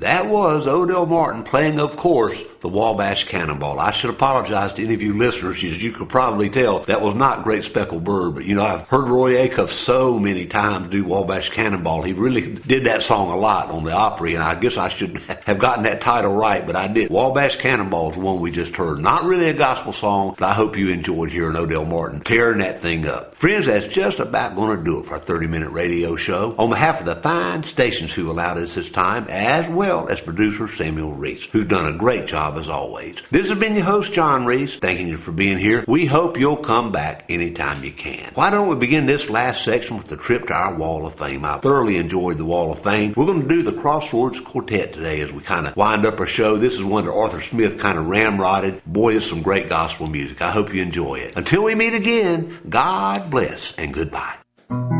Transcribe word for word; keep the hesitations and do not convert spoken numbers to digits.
That was Odell Martin playing, of course, the Wabash Cannonball. I should apologize to any of you listeners. As you could probably tell, that was not Great Speckled Bird. But, you know, I've heard Roy Acuff so many times do Wabash Cannonball. He really did that song a lot on the Opry, and I guess I should have gotten that title right, but I did. Wabash Cannonball is the one we just heard. Not really a gospel song, but I hope you enjoyed hearing Odell Martin tearing that thing up. Friends, that's just about going to do it for our thirty-minute radio show. On behalf of the fine stations who allowed us this time, as well as producer Samuel Reese, who's done a great job as always. This has been your host, John Reese, thanking you for being here. We hope you'll come back anytime you can. Why don't we begin this last section with the trip to our Wall of Fame? I thoroughly enjoyed the Wall of Fame. We're going to do the Crossroads Quartet today as we kind of wind up our show. This is one that Arthur Smith kind of ramrodded. Boy, it's some great gospel music. I hope you enjoy it. Until we meet again, God bless and goodbye.